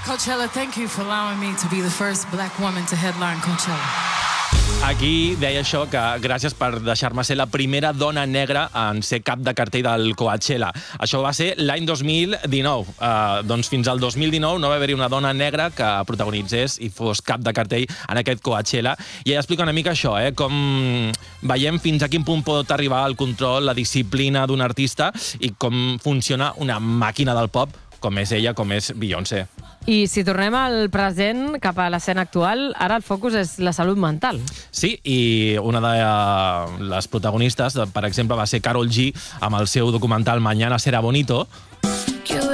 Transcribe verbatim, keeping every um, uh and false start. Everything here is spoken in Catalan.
Coachella, thank you for allowing me to be the first black woman to headline Coachella. Aquí deia això, que gràcies per deixar-me ser la primera dona negra en ser cap de cartell del Coachella. Això va ser l'any dos mil dinou. Uh, doncs fins al dos mil dinou no va haver-hi una dona negra que protagonitzés i fos cap de cartell en aquest Coachella. I ella explica una mica això, eh? Com veiem fins a quin punt pot arribar el control, la disciplina d'un artista i com funciona una màquina del pop, com és ella, com és Beyoncé. I si tornem al present, cap a l'escena actual, ara el focus és la salut mental. Sí, i una de les protagonistes, per exemple, va ser Karol G, amb el seu documental Mañana será bonito.